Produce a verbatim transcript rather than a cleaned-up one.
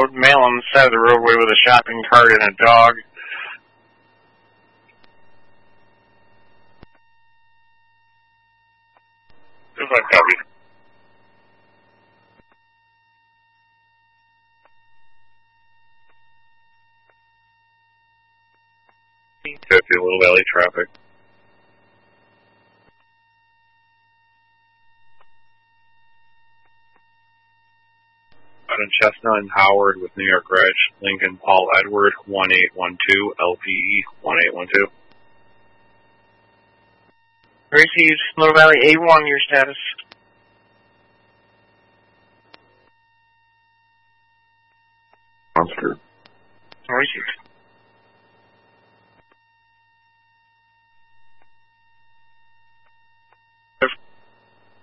Road, male on the side of the roadway with a shopping cart and a dog. If I copy. fifty, Little Valley traffic. Out in Chestnut and Howard with New York Reg, Lincoln Paul Edward, one eight one two, L P E, one eight one two. Received, Little Valley A one, your status. Oscar.